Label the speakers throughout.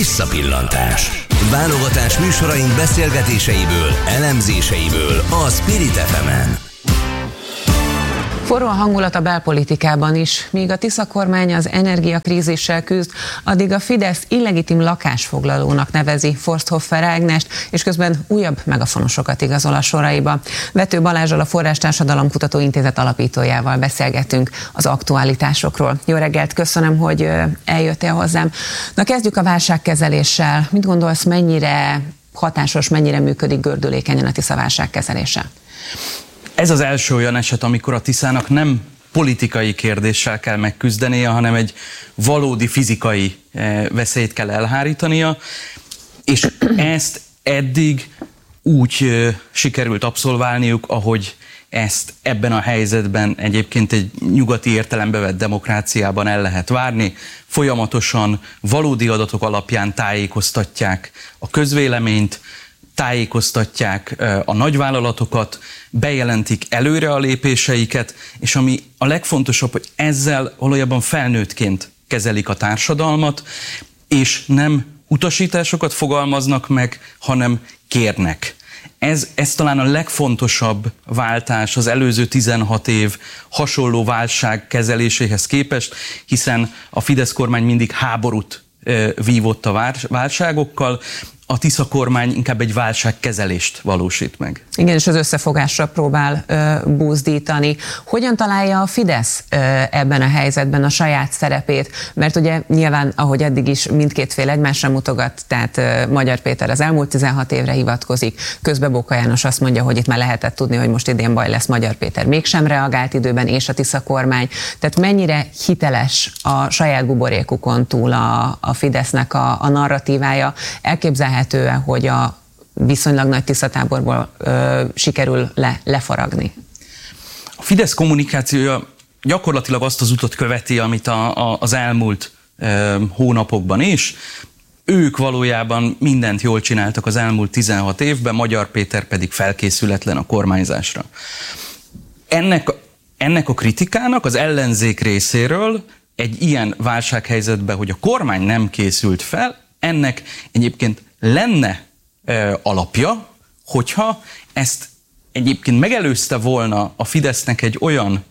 Speaker 1: Visszapillantás. Válogatás műsoraink beszélgetéseiből, elemzéseiből a Spirit FM-en.
Speaker 2: Forró a hangulat a belpolitikában is. Míg a Tisza kormány az energiakrízissel küzd, addig a Fidesz illegitim lakásfoglalónak nevezi Forsthoffer Ágnest, és közben újabb megafonosokat igazol a soraiba. Vető Balázsral, a Forrástársadalom Kutatóintézet alapítójával beszélgetünk az aktualitásokról. Jó reggelt, köszönöm, hogy eljöttél hozzám. Na, kezdjük a válságkezeléssel. Mit gondolsz, mennyire hatásos, mennyire működik gördülékenyen a Tisza válságkezelése?
Speaker 3: Ez az első olyan eset, amikor a Tiszának nem politikai kérdéssel kell megküzdenie, hanem egy valódi fizikai veszélyt kell elhárítania, és ezt eddig úgy sikerült abszolválniuk, ahogy ezt ebben a helyzetben egyébként egy nyugati értelembe vett demokráciában el lehet várni. Folyamatosan valódi adatok alapján tájékoztatják a közvéleményt, tájékoztatják a nagyvállalatokat, bejelentik előre a lépéseiket, és ami a legfontosabb, hogy ezzel valójában felnőttként kezelik a társadalmat, és nem utasításokat fogalmaznak meg, hanem kérnek. Ez talán a legfontosabb váltás az előző 16 év hasonló válság kezeléséhez képest, hiszen a Fidesz kormány mindig háborút vívott a válságokkal, a Tisza kormány inkább egy válságkezelést valósít meg. Igen, és az összefogásra próbál buzdítani. Hogyan találja a Fidesz ebben a helyzetben a saját szerepét? Mert ugye nyilván, ahogy eddig is mindkét fél egymásra mutogat, tehát Magyar Péter az elmúlt 16 évre hivatkozik, közben Bóka János azt mondja, hogy itt már lehetett tudni, hogy most idén baj lesz, Magyar Péter mégsem reagált időben, és a Tisza kormány. Tehát mennyire hiteles a saját buborékukon túl a Fidesznek a narratívája? Elképzelhető, hogy a viszonylag nagy Tisza-táborból sikerül lefaragni? A Fidesz kommunikációja gyakorlatilag azt az utat követi, amit az elmúlt hónapokban is. Ők valójában mindent jól csináltak az elmúlt 16 évben, Magyar Péter pedig felkészületlen a kormányzásra. Ennek a kritikának az ellenzék részéről egy ilyen válsághelyzetben, hogy a kormány nem készült fel, ennek egyébként lenne alapja, hogyha ezt egyébként megelőzte volna a Fidesznek egy olyan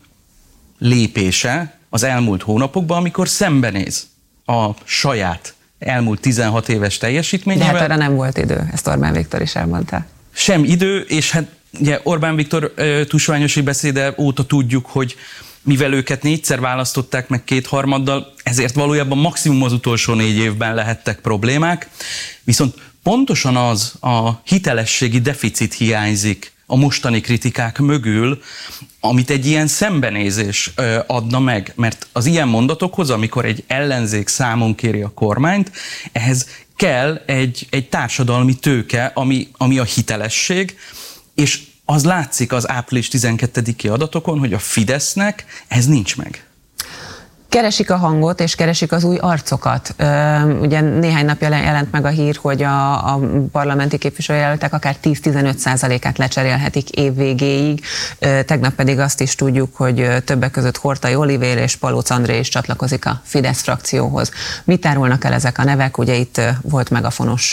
Speaker 3: lépése az elmúlt hónapokban, amikor szembenéz a saját elmúlt 16 éves teljesítményével. De hát arra nem volt idő, ezt Orbán Viktor is elmondta. Sem idő, és hát ugye Orbán Viktor tusványosi beszéde óta tudjuk, hogy mivel őket 4-szer választották meg 2/3, ezért valójában maximum az utolsó 4 évben lehettek problémák, viszont pontosan az a hitelességi deficit hiányzik a mostani kritikák mögül, amit egy ilyen szembenézés adna meg, mert az ilyen mondatokhoz, amikor egy ellenzék számon kéri a kormányt, ehhez kell egy társadalmi tőke, ami a hitelesség, és az látszik az április 12-i adatokon, hogy a Fidesznek ez nincs meg. Keresik a hangot, és keresik az új arcokat. Ugye néhány napja jelent meg a hír, hogy a parlamenti képviselőjelöltek akár 10-15%-át lecserélhetik év végéig. Tegnap pedig azt is tudjuk, hogy többek között Horthy Olivér és Palóc André is csatlakozik a Fidesz frakcióhoz. Mit árulnak el ezek a nevek? Ugye itt volt megafonos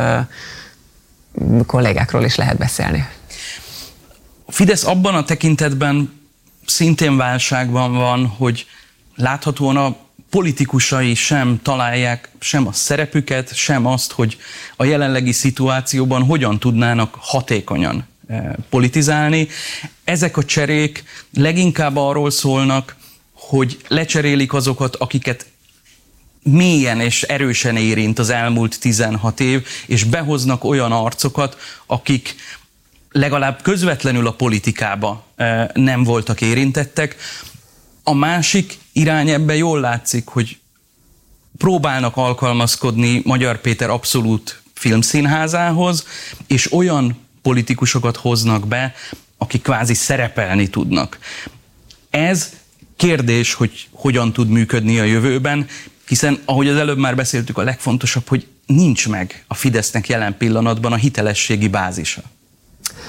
Speaker 3: kollégákról is lehet beszélni. A Fidesz abban a tekintetben szintén válságban van, hogy láthatóan a politikusai sem találják sem a szerepüket, sem azt, hogy a jelenlegi szituációban hogyan tudnának hatékonyan politizálni. Ezek a cserék leginkább arról szólnak, hogy lecserélik azokat, akiket mélyen és erősen érint az elmúlt 16 év, és behoznak olyan arcokat, akik legalább közvetlenül a politikába nem voltak érintettek. A másik irány ebben jól látszik, hogy próbálnak alkalmazkodni Magyar Péter abszolút filmszínházához, és olyan politikusokat hoznak be, akik kvázi szerepelni tudnak. Ez kérdés, hogy hogyan tud működni a jövőben, hiszen, ahogy az előbb már beszéltük, a legfontosabb, hogy nincs meg a Fidesznek jelen pillanatban a hitelességi bázisa.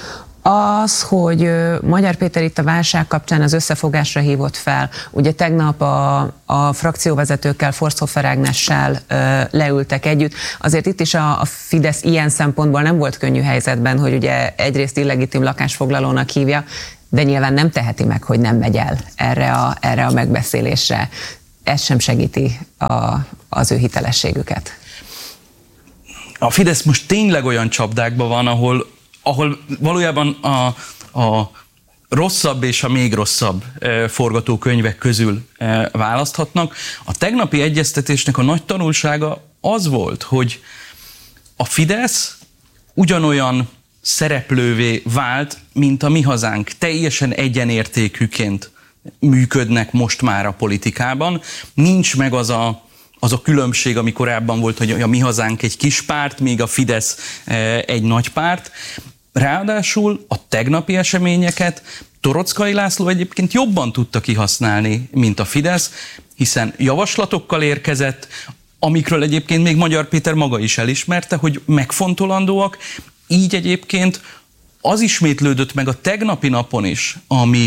Speaker 2: Az, hogy Magyar Péter itt a válság kapcsán az összefogásra hívott fel, ugye tegnap a frakcióvezetőkkel, Forsthofer Ágnessel leültek együtt, azért itt is a Fidesz ilyen szempontból nem volt könnyű helyzetben, hogy ugye egyrészt illegitim lakásfoglalónak hívja, de nyilván nem teheti meg, hogy nem megy el erre a megbeszélésre. Ez sem segíti az ő hitelességüket.
Speaker 3: A Fidesz most tényleg olyan csapdákban van, ahol valójában a rosszabb és a még rosszabb forgatókönyvek közül választhatnak. A tegnapi egyeztetésnek a nagy tanulsága az volt, hogy a Fidesz ugyanolyan szereplővé vált, mint a Mi Hazánk. Teljesen egyenértékűként működnek most már a politikában. Nincs meg az a különbség, ami korábban volt, hogy a Mi Hazánk egy kis párt, míg a Fidesz egy nagy párt. Ráadásul a tegnapi eseményeket Toroczkai László egyébként jobban tudta kihasználni, mint a Fidesz, hiszen javaslatokkal érkezett, amikről egyébként még Magyar Péter maga is elismerte, hogy megfontolandóak, így egyébként az ismétlődött meg a tegnapi napon is,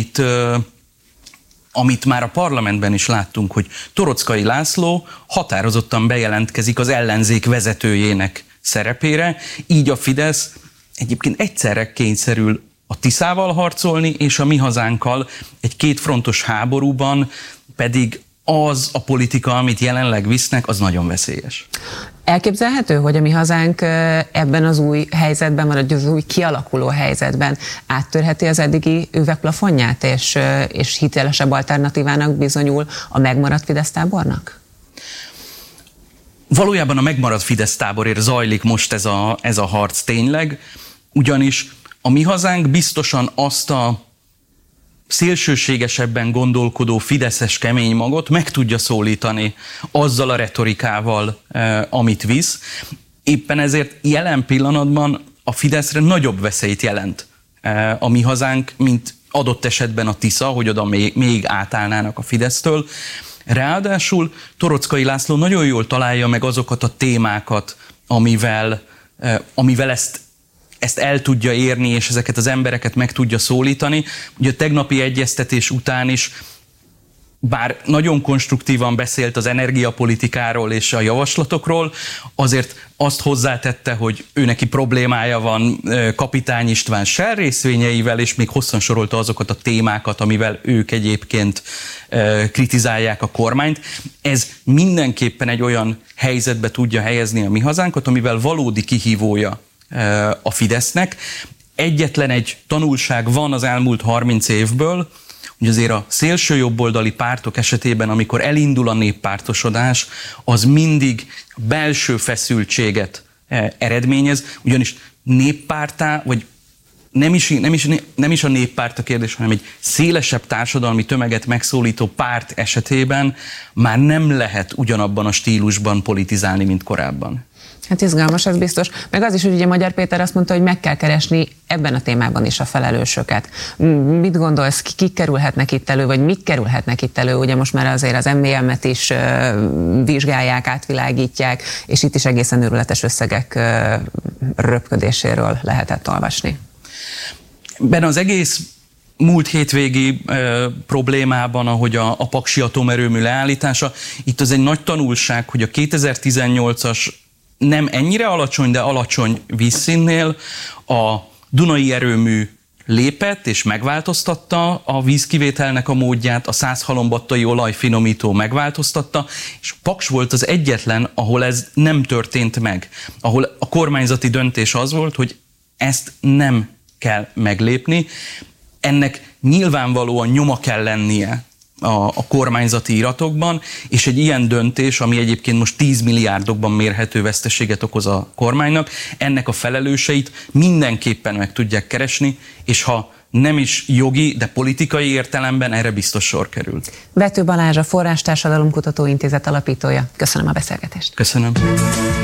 Speaker 3: amit már a parlamentben is láttunk, hogy Toroczkai László határozottan bejelentkezik az ellenzék vezetőjének szerepére, így a Fidesz egyébként egyszerre kényszerül a Tiszával harcolni, és a Mi Hazánkkal egy kétfrontos háborúban, pedig az a politika, amit jelenleg visznek, az nagyon veszélyes.
Speaker 2: Elképzelhető, hogy a Mi Hazánk ebben az új helyzetben, vagy az új kialakuló helyzetben áttörheti az eddigi üvegplafonját, és hitelesebb alternatívának bizonyul a megmaradt Fidesz tábornak?
Speaker 3: Valójában a megmaradt Fidesz táborért zajlik most ez a harc tényleg, ugyanis a Mi Hazánk biztosan azt a szélsőségesebben gondolkodó fideszes kemény magot meg tudja szólítani azzal a retorikával, amit visz. Éppen ezért jelen pillanatban a Fideszre nagyobb veszélyt jelent a Mi Hazánk, mint adott esetben a Tisza, hogy oda még átállnának a Fidesztől. Ráadásul Toroczkai László nagyon jól találja meg azokat a témákat, amivel ezt el tudja érni, és ezeket az embereket meg tudja szólítani. Ugye a tegnapi egyeztetés után is, bár nagyon konstruktívan beszélt az energiapolitikáról és a javaslatokról, azért azt hozzátette, hogy ő neki problémája van Kapitány István Shell részvényeivel, és még hosszan sorolta azokat a témákat, amivel ők egyébként kritizálják a kormányt. Ez mindenképpen egy olyan helyzetbe tudja helyezni a Mi Hazánkat, amivel valódi kihívója a Fidesznek. Egyetlen egy tanulság van az elmúlt 30 évből, hogy azért a szélső jobboldali pártok esetében, amikor elindul a néppártosodás, az mindig belső feszültséget eredményez, ugyanis néppártá, vagy nem is a néppárt a kérdés, hanem egy szélesebb társadalmi tömeget megszólító párt esetében már nem lehet ugyanabban a stílusban politizálni, mint korábban.
Speaker 2: Hát izgalmas, ez biztos. Meg az is, hogy ugye Magyar Péter azt mondta, hogy meg kell keresni ebben a témában is a felelősöket. Mit gondolsz, kik kerülhetnek itt elő, vagy mik kerülhetnek itt elő? Ugye most már azért az MVM-et is vizsgálják, átvilágítják, és itt is egészen őrületes összegek röpködéséről lehetett olvasni.
Speaker 3: Benne az egész múlt hétvégi problémában, ahogy a paksi atomerőmű leállítása, itt az egy nagy tanulság, hogy a 2018-as nem ennyire alacsony, de alacsony vízszínnél a Dunai erőmű lépett és megváltoztatta a vízkivételnek a módját, a százhalombattai olajfinomító megváltoztatta, és Paks volt az egyetlen, ahol ez nem történt meg. Ahol a kormányzati döntés az volt, hogy ezt nem kell meglépni. Ennek nyilvánvalóan nyoma kell lennie a kormányzati iratokban, és egy ilyen döntés, ami egyébként most 10 milliárdokban mérhető veszteséget okoz a kormánynak, ennek a felelőseit mindenképpen meg tudják keresni, és ha nem is jogi, de politikai értelemben erre biztos sor kerül.
Speaker 2: Vető Balázs, a Forrás Társadalomkutató Intézet alapítója. Köszönöm a beszélgetést.
Speaker 3: Köszönöm.